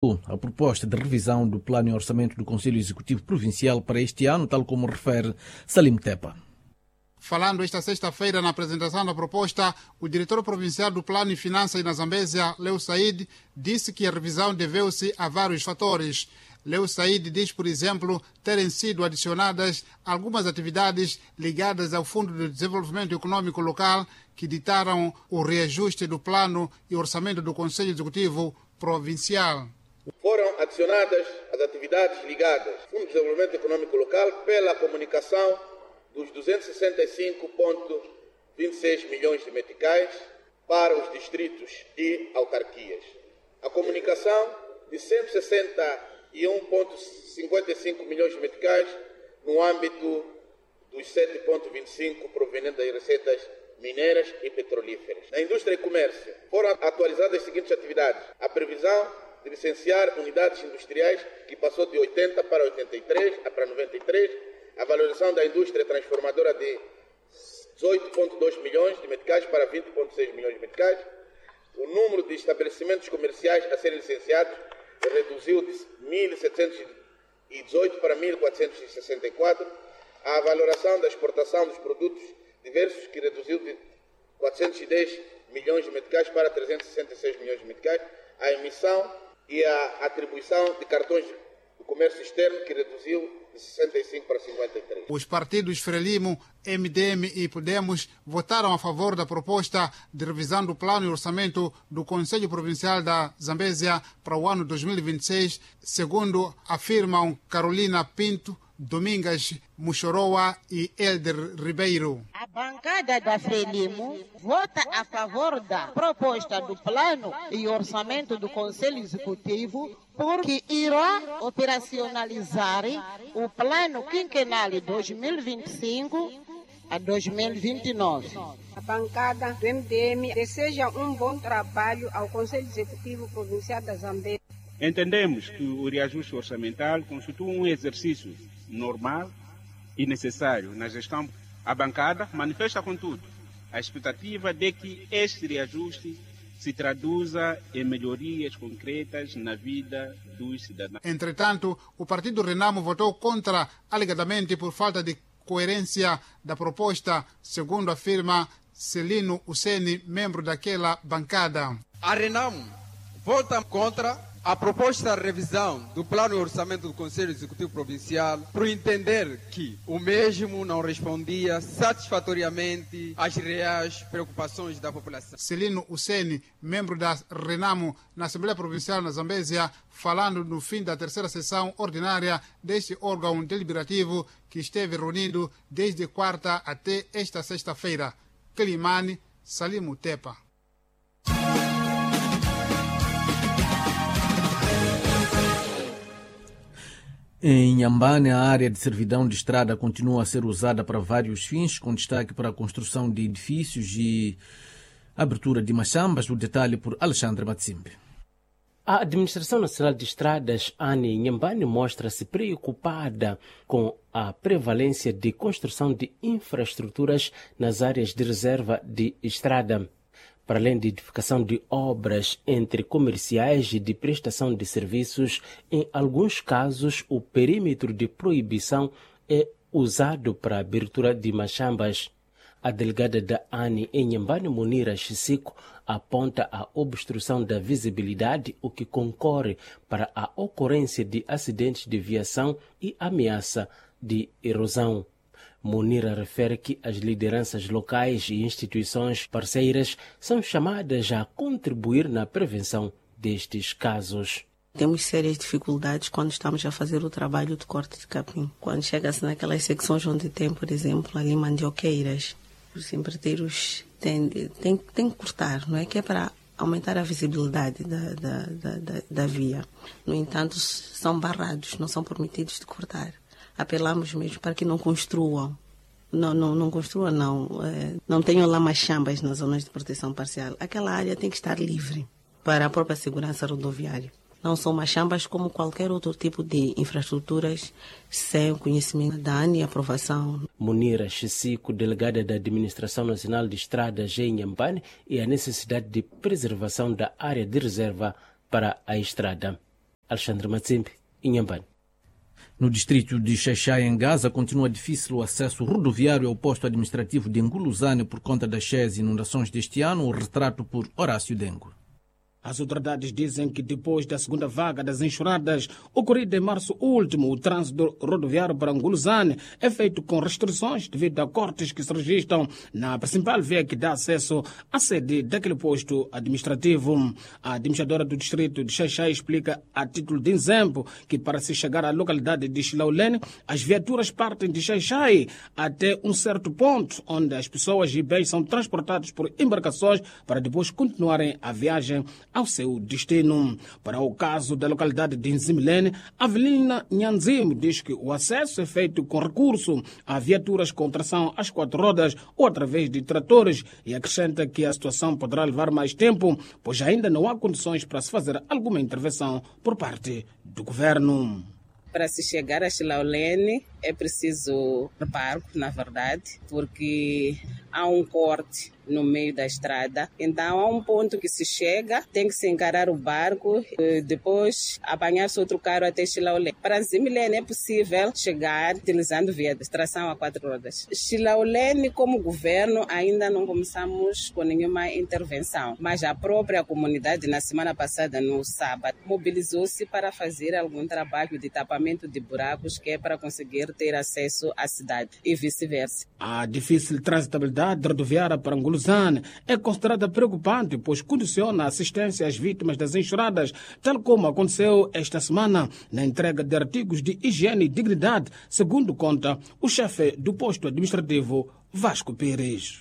A proposta de revisão do plano e orçamento do Conselho Executivo Provincial para este ano, tal como refere Salim Tepa. Falando esta sexta-feira na apresentação da proposta, o diretor provincial do Plano e Finanças na Zambésia, Leo Said, disse que a revisão deveu-se a vários fatores. Leo Said diz, por exemplo, terem sido adicionadas algumas atividades ligadas ao Fundo de Desenvolvimento Econômico Local que ditaram o reajuste do plano e orçamento do Conselho Executivo Provincial. Foram adicionadas as atividades ligadas ao Fundo de Desenvolvimento Econômico Local pela comunicação dos 265,26 milhões de meticais para os distritos e autarquias. A comunicação de 161,55 milhões de meticais no âmbito dos 7,25 provenientes das receitas mineiras e petrolíferas. Na indústria e comércio foram atualizadas as seguintes atividades. A previsão de licenciar unidades industriais que passou de 80 para 83 para 93, a valorização da indústria transformadora de 18,2 milhões de meticais para 20,6 milhões de meticais. O número de estabelecimentos comerciais a serem licenciados reduziu de 1.718 para 1.464. A valoração da exportação dos produtos diversos, que reduziu de 410 milhões de meticais para 366 milhões de meticais. A emissão e a atribuição de cartões do comércio externo, que reduziu de 65 para 53. Os partidos Frelimo, MDM e Podemos votaram a favor da proposta de revisão do plano e orçamento do Conselho Provincial da Zambésia para o ano 2026, segundo afirmam Carolina Pinto, Domingas Muxoroa e Elder Ribeiro. A bancada da Frelimo vota a favor da proposta do plano e orçamento do Conselho Executivo porque irá operacionalizar o plano quinquenal 2025 a 2029. A bancada do MDM deseja um bom trabalho ao Conselho Executivo Provincial da Zambésia. Entendemos que o reajuste orçamental constitui um exercício normal e necessário na gestão. A bancada manifesta, contudo, a expectativa de que este reajuste se traduza em melhorias concretas na vida dos cidadãos. Entretanto, o partido Renamo votou contra, alegadamente por falta de coerência da proposta, segundo afirma Celino Hussein, membro daquela bancada. A Renamo vota contra a proposta de revisão do plano e orçamento do Conselho Executivo Provincial por entender que o mesmo não respondia satisfatoriamente às reais preocupações da população. Celino Hussein, membro da Renamo na Assembleia Provincial na Zambésia, falando no fim da terceira sessão ordinária deste órgão deliberativo que esteve reunido desde quarta até esta sexta-feira. Kelimani, Salim Tepa. Em Inhambane, a área de servidão de estrada continua a ser usada para vários fins, com destaque para a construção de edifícios e abertura de machambas. O detalhe por Alexandre Matsimbe. A Administração Nacional de Estradas, ANE Inhambane, mostra-se preocupada com a prevalência de construção de infraestruturas nas áreas de reserva de estrada. Para além de edificação de obras entre comerciais e de prestação de serviços, em alguns casos o perímetro de proibição é usado para a abertura de machambas. A delegada da ANE em Inhambane, Munira Chisico, aponta a obstrução da visibilidade, o que concorre para a ocorrência de acidentes de viação e ameaça de erosão. Munira refere que as lideranças locais e instituições parceiras são chamadas a contribuir na prevenção destes casos. Temos sérias dificuldades quando estamos a fazer o trabalho de corte de capim. Quando chega-se naquelas secções onde tem, por exemplo, ali mandioqueiras, os empreiteiros têm que cortar, não é? Que é para aumentar a visibilidade da via. No entanto, são barrados, não são permitidos de cortar. Apelamos mesmo para que não construam. Não construam, não. Não tenham lá machambas nas zonas de proteção parcial. Aquela área tem que estar livre para a própria segurança rodoviária. Não são machambas como qualquer outro tipo de infraestruturas sem o conhecimento da ANE e aprovação. Munira Chisico, delegada da Administração Nacional de Estradas em Inhambane, e a necessidade de preservação da área de reserva para a estrada. Alexandre Matsimbi, Inhambane. No distrito de Xaixai, em Gaza, continua difícil o acesso rodoviário ao posto administrativo de Nguluzane por conta das cheias inundações deste ano, o retrato por Horácio Dengo. As autoridades dizem que depois da segunda vaga das enxurradas ocorrida em março último, o trânsito rodoviário para Nguluzane é feito com restrições devido a cortes que se registram na principal via que dá acesso à sede daquele posto administrativo. A administradora do distrito de Xaixai explica, a título de exemplo, que para se chegar à localidade de Xilaulene, as viaturas partem de Xaixai até um certo ponto, onde as pessoas e bens são transportados por embarcações para depois continuarem a viagem ao seu destino. Para o caso da localidade de Nzimilene, Avelina Nhanzimo diz que o acesso é feito com recurso a viaturas com tração às 4 rodas ou através de tratores e acrescenta que a situação poderá levar mais tempo, pois ainda não há condições para se fazer alguma intervenção por parte do governo. Para se chegar a Xilaulene é preciso barco, na verdade, porque há um corte no meio da estrada. Então há um ponto que se chega, tem que se encarar o barco e depois apanhar-se outro carro até Xilaulene. Para Nzimilene é possível chegar utilizando via de tração a 4 rodas. Xilaulene, como governo, ainda não começamos com nenhuma intervenção, mas a própria comunidade, na semana passada, no sábado, mobilizou-se para fazer algum trabalho de tapamento de buracos, que é para conseguir ter acesso à cidade e vice-versa. A difícil transitabilidade rodoviária para Nguluzane é considerada preocupante, pois condiciona a assistência às vítimas das enxurradas, tal como aconteceu esta semana na entrega de artigos de higiene e dignidade, segundo conta o chefe do posto administrativo, Vasco Pires.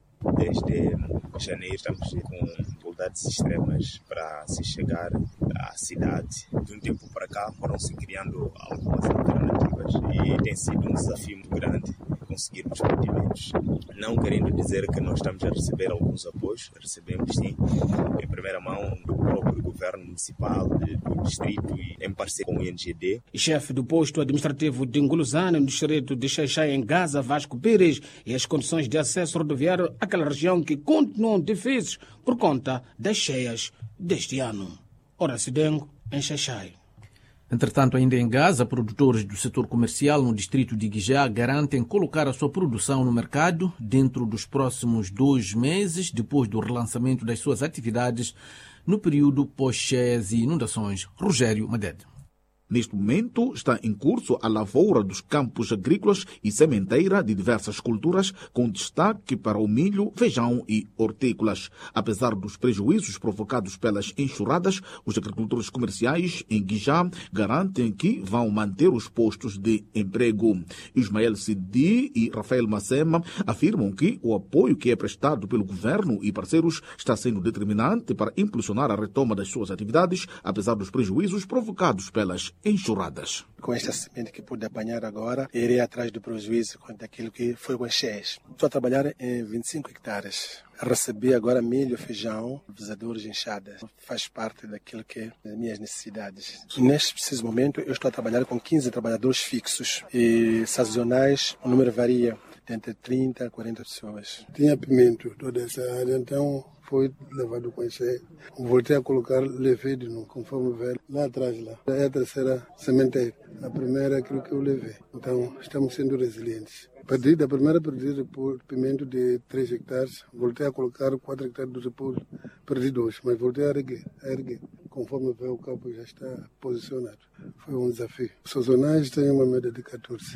Desde janeiro estamos com dificuldades extremas para se chegar à cidade. De um tempo para cá foram-se criando algumas alternativas e tem sido um desafio muito grande conseguirmos mantimentos. Não querendo dizer que nós estamos a receber alguns apoios, recebemos sim, em primeira mão do próprio governo municipal, do distrito e em parceria com o INGD. Chefe do posto administrativo de Nguluzane, no distrito de Xaixai, em Gaza, Vasco Pires, e as condições de acesso rodoviário àquela região que continuam difíceis por conta das cheias deste ano. Horácio Dengo, em Xaixai. Entretanto, ainda em Gaza, produtores do setor comercial no distrito de Guijá garantem colocar a sua produção no mercado dentro dos próximos 2 meses, depois do relançamento das suas atividades no período pós-cheias e inundações. Rogério Madede. Neste momento está em curso a lavoura dos campos agrícolas e sementeira de diversas culturas, com destaque para o milho, feijão e hortícolas. Apesar dos prejuízos provocados pelas enxurradas, os agricultores comerciais em Guijá garantem que vão manter os postos de emprego. Ismael Sidi e Rafael Macema afirmam que o apoio que é prestado pelo governo e parceiros está sendo determinante para impulsionar a retoma das suas atividades, apesar dos prejuízos provocados pelas enxurradas. Com esta semente que pude apanhar agora, irei atrás do prejuízo quanto àquilo que foi com as cheias. Estou a trabalhar em 25 hectares. Recebi agora milho, feijão, visadores, enxadas. Faz parte daquilo que é das minhas necessidades. Neste preciso momento, eu estou a trabalhar com 15 trabalhadores fixos e sazonais. O número varia entre 30 a 40 pessoas. Tinha pimento toda essa área, então foi levado com enchente. Voltei a colocar, levei de novo, conforme veio lá atrás. Lá. É a terceira sementeira. A primeira é aquilo que eu levei. Então, estamos sendo resilientes. Da primeira perdi pimento de 3 hectares, voltei a colocar 4 hectares do repouso, perdi 2, mas voltei a erguer. Conforme veio o campo já está posicionado. Foi um desafio. Sazonais tenho uma média de 14.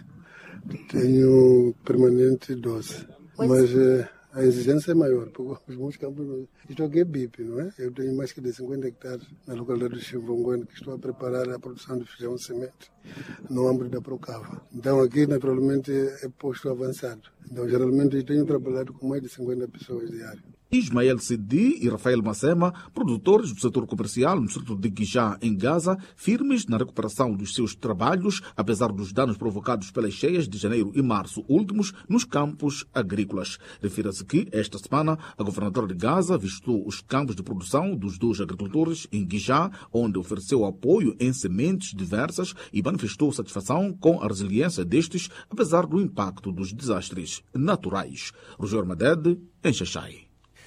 Tenho permanente 12. Mas a exigência é maior, porque os meus campos... Isto aqui é BIP, não é? Eu tenho mais que de 50 hectares na localidade de Chivonguane, que estou a preparar a produção de feijão semente no âmbito da Procava. Então aqui, naturalmente, é posto avançado. Então, geralmente, eu tenho trabalhado com mais de 50 pessoas diárias. Ismael Sidi e Rafael Macema, produtores do setor comercial no distrito de Guijá, em Gaza, firmes na recuperação dos seus trabalhos, apesar dos danos provocados pelas cheias de janeiro e março últimos nos campos agrícolas. Refira-se que, esta semana, a governadora de Gaza visitou os campos de produção dos 2 agricultores em Guijá, onde ofereceu apoio em sementes diversas e manifestou satisfação com a resiliência destes, apesar do impacto dos desastres naturais. Rogério Madede, em Xaixai.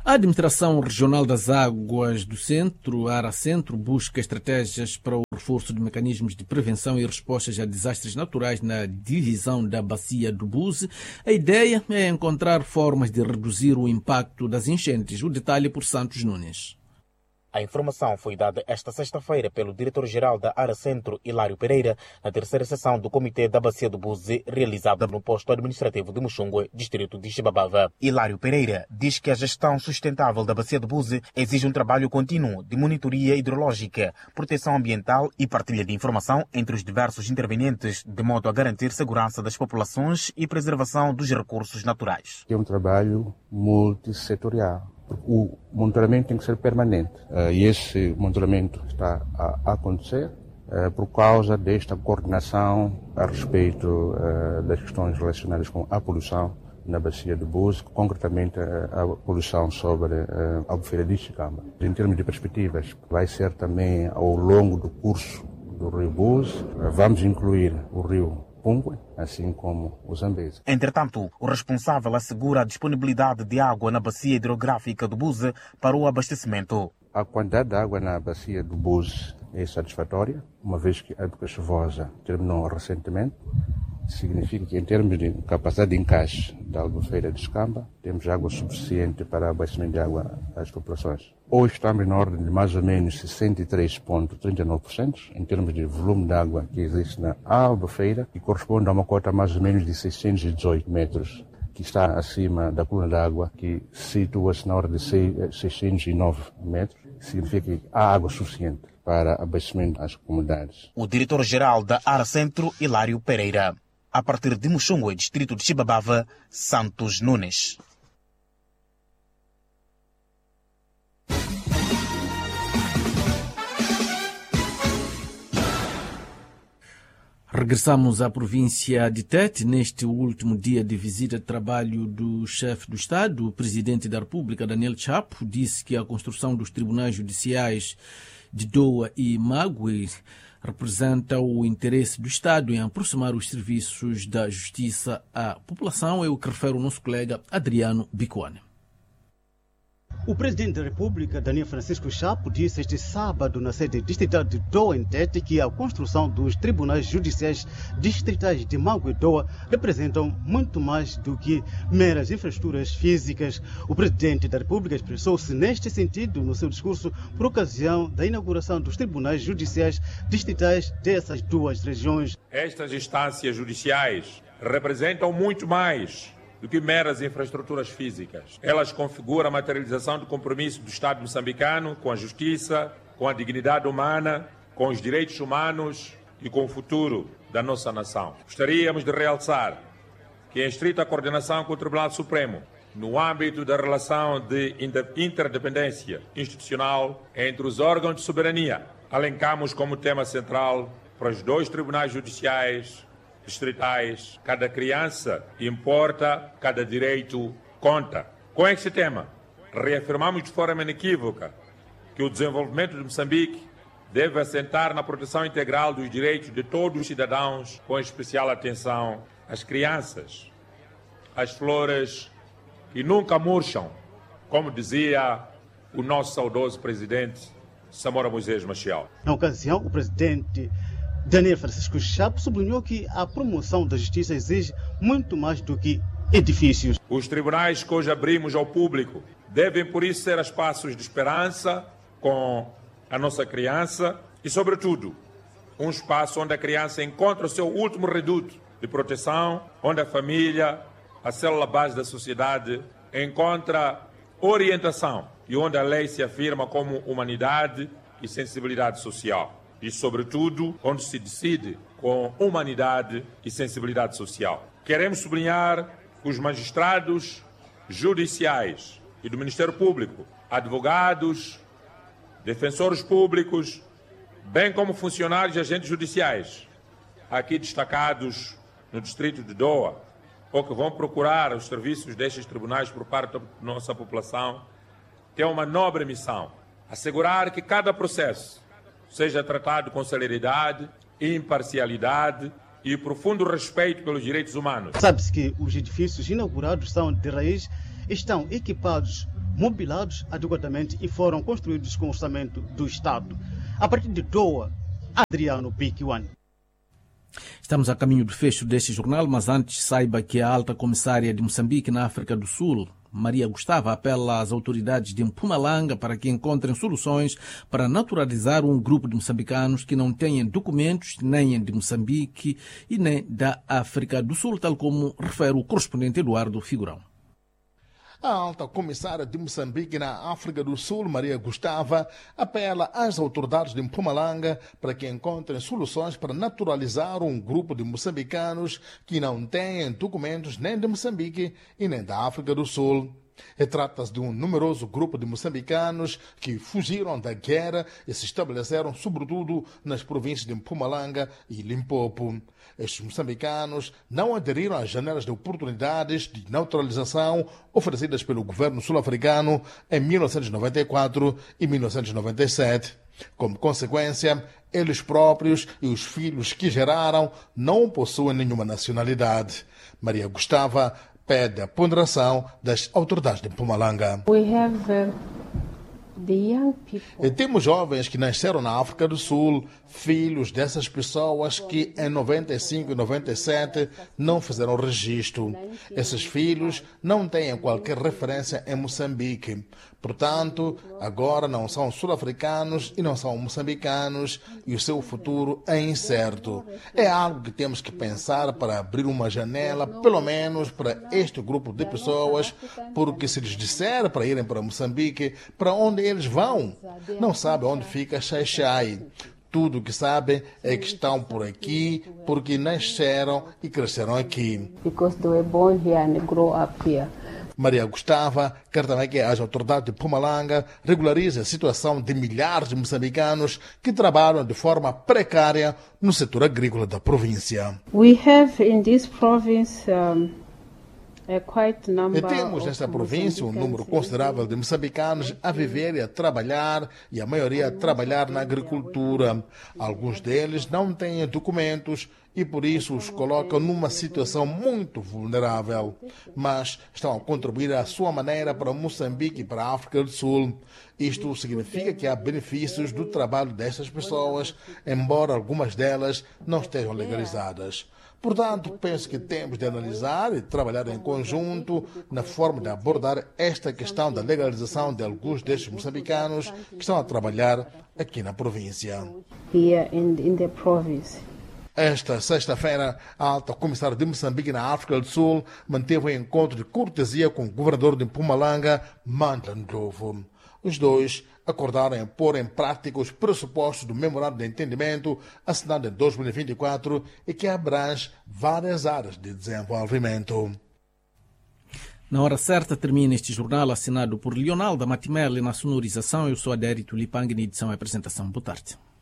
A Administração Regional das Águas do Centro, ARA Centro, busca estratégias para o reforço de mecanismos de prevenção e respostas a desastres naturais na divisão da Bacia do Buse. A ideia é encontrar formas de reduzir o impacto das enchentes. O detalhe por Santos Nunes. A informação foi dada esta sexta-feira pelo diretor-geral da ARA Centro, Hilário Pereira, na terceira sessão do Comitê da Bacia do Buse, realizada no posto administrativo de Muxungwe, distrito de Xibabava. Hilário Pereira diz que a gestão sustentável da Bacia do Buse exige um trabalho contínuo de monitoria hidrológica, proteção ambiental e partilha de informação entre os diversos intervenientes, de modo a garantir segurança das populações e preservação dos recursos naturais. É um trabalho multissetorial. O monitoramento tem que ser permanente e esse monitoramento está a acontecer por causa desta coordenação a respeito das questões relacionadas com a poluição na Bacia do Buse, concretamente a poluição sobre a Albufeira de Chicamba. Em termos de perspectivas, vai ser também ao longo do curso do Rio Buse, vamos incluir o Rio Pungue, assim como o Zambeze. Entretanto, o responsável assegura a disponibilidade de água na bacia hidrográfica do Buse para o abastecimento. A quantidade de água na bacia do Buse é satisfatória, uma vez que a época chuvosa terminou recentemente. Significa que, em termos de capacidade de encaixe da Albufeira de Chicamba, temos água suficiente para abastecimento de água às populações. Hoje estamos na ordem de mais ou menos 63,39% em termos de volume de água que existe na Albufeira, que corresponde a uma cota mais ou menos de 618 metros, que está acima da coluna d'água, que situa-se na ordem de 609 metros. Significa que há água suficiente para abastecimento às comunidades. O diretor-geral da ARA Centro, Hilário Pereira. A partir de Muxungwe, distrito de Xibabava, Santos Nunes. Regressamos à província de Tete. Neste último dia de visita de trabalho do chefe do Estado, o presidente da República, Daniel Chapo, disse que a construção dos tribunais judiciais de Doa e Magwe representa o interesse do Estado em aproximar os serviços da justiça à população. É o que refere o nosso colega Adriano Bicuane. O presidente da República, Daniel Francisco Chapo, disse este sábado na sede distrital de Doa, em Tete, que a construção dos tribunais judiciais distritais de Magwe e Doa representam muito mais do que meras infraestruturas físicas. O presidente da República expressou-se neste sentido no seu discurso por ocasião da inauguração dos tribunais judiciais distritais dessas duas regiões. Estas instâncias judiciais representam muito mais do que meras infraestruturas físicas. Elas configuram a materialização do compromisso do Estado moçambicano com a justiça, com a dignidade humana, com os direitos humanos e com o futuro da nossa nação. Gostaríamos de realçar que, em estrita coordenação com o Tribunal Supremo, no âmbito da relação de interdependência institucional entre os órgãos de soberania, alencamos como tema central para os dois tribunais judiciais distritais: cada criança importa, cada direito conta. Com esse tema, reafirmamos de forma inequívoca que o desenvolvimento de Moçambique deve assentar na proteção integral dos direitos de todos os cidadãos, com especial atenção às crianças, às flores que nunca murcham, como dizia o nosso saudoso presidente Samora Moisés Machel. Na ocasião, o presidente Daniel Francisco Chapo sublinhou que a promoção da justiça exige muito mais do que edifícios. Os tribunais que hoje abrimos ao público devem, por isso, ser espaços de esperança com a nossa criança e, sobretudo, um espaço onde a criança encontra o seu último reduto de proteção, onde a família, a célula base da sociedade, encontra orientação e onde a lei se afirma como humanidade e sensibilidade social. E, sobretudo, onde se decide com humanidade e sensibilidade social. Queremos sublinhar que os magistrados judiciais e do Ministério Público, advogados, defensores públicos, bem como funcionários e agentes judiciais, aqui destacados no distrito de Doa, ou que vão procurar os serviços destes tribunais por parte da nossa população, têm uma nobre missão: assegurar que cada processo seja tratado com celeridade, imparcialidade e profundo respeito pelos direitos humanos. Sabe-se que os edifícios inaugurados são de raiz estão equipados, mobilizados adequadamente e foram construídos com orçamento do Estado. A partir de Doha, Adriano Piquiwan. Estamos a caminho do fecho deste jornal, mas antes saiba que a alta comissária de Moçambique na África do Sul, Maria Gustava, apela às autoridades de Mpumalanga para que encontrem soluções para naturalizar um grupo de moçambicanos que não têm documentos nem de Moçambique e nem da África do Sul, tal como refere o correspondente Eduardo Figurão. A alta comissária de Moçambique na África do Sul, Maria Gustava, apela às autoridades de Mpumalanga para que encontrem soluções para naturalizar um grupo de moçambicanos que não têm documentos nem de Moçambique e nem da África do Sul. Trata-se de um numeroso grupo de moçambicanos que fugiram da guerra e se estabeleceram sobretudo nas províncias de Mpumalanga e Limpopo. Estes moçambicanos não aderiram às janelas de oportunidades de naturalização oferecidas pelo governo sul-africano em 1994 e 1997. Como consequência, eles próprios e os filhos que geraram não possuem nenhuma nacionalidade. Maria Gustava pede a ponderação das autoridades de Mpumalanga. Temos jovens que nasceram na África do Sul, filhos dessas pessoas que em 95 e 97 não fizeram registro. Esses filhos não têm qualquer referência em Moçambique. Portanto, agora não são sul-africanos e não são moçambicanos e o seu futuro é incerto. É algo que temos que pensar para abrir uma janela, pelo menos para este grupo de pessoas, porque se lhes disser para irem para Moçambique, para onde eles vão? Não sabem onde fica Xai-Xai. Tudo o que sabem é que estão por aqui porque nasceram e cresceram aqui. Because they were born here and grow up here. Maria Gustava quer também que as autoridades de Mpumalanga regularizem a situação de milhares de moçambicanos que trabalham de forma precária no setor agrícola da província. We have in this province temos nesta província um número considerável de moçambicanos a viver e a trabalhar, e a maioria a trabalhar na agricultura. Alguns deles não têm documentos e por isso os colocam numa situação muito vulnerável, mas estão a contribuir à sua maneira para Moçambique e para a África do Sul. Isto significa que há benefícios do trabalho destas pessoas, embora algumas delas não estejam legalizadas. Portanto, penso que temos de analisar e trabalhar em conjunto na forma de abordar esta questão da legalização de alguns destes moçambicanos que estão a trabalhar aqui na província. Here in the province. Esta sexta-feira, a alta comissária de Moçambique na África do Sul manteve um encontro de cortesia com o governador de Mpumalanga, Mandla Ndlovu. Os dois acordaram em pôr em prática os pressupostos do Memorando de Entendimento assinado em 2024 e que abrange várias áreas de desenvolvimento. Na hora certa termina este jornal assinado por Leonardo Matimelli na sonorização. Eu sou Adérito Lipang, na edição e apresentação. Boa tarde.